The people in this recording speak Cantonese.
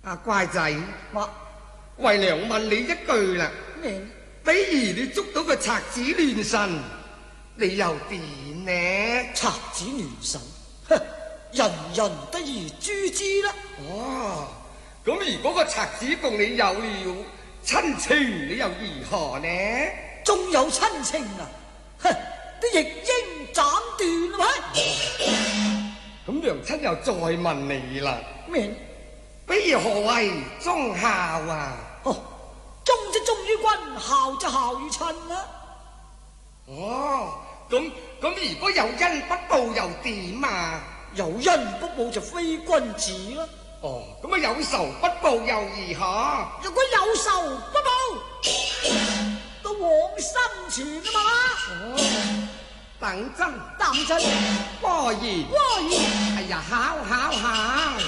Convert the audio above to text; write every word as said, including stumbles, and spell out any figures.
啊，乖仔， 乜？ 為娘問你一句啦。 咩？ 比如你捉到個賊子亂神，你又點呢？ 賊子亂神，哼，人人得而誅之啦。 哦，咁如果個賊子共你有了親情，你又如何呢？ 仲有親情啊？哼，都亦應斬斷啦。 咁娘親又再問你啦。 咩？ 比如何謂忠孝啊？ 哦，忠就忠於君，孝就孝於親啦。 哦，咁咁如果有恩不報又點啊？ 有恩不報就非君子啦。 哦，咁啊有仇不報又如何？ 如果有仇不報，都往生前啊嘛。 哦，等真等真， 果然果然， 哎呀，考考考！